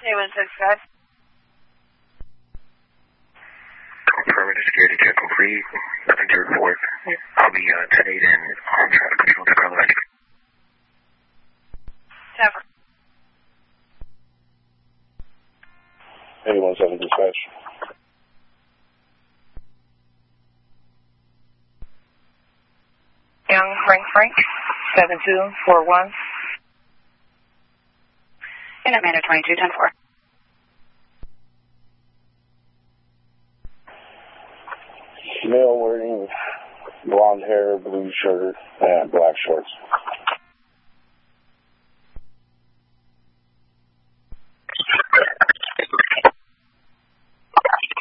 A165. Affirmative, security check complete. Nothing to report. I'll be 10-8 in on traffic control to Carlo Electric. Sever. 817 dispatch. Young Frank, 7241. And Amanda 2210-4. Male wearing blonde hair, blue shirt, and black shorts.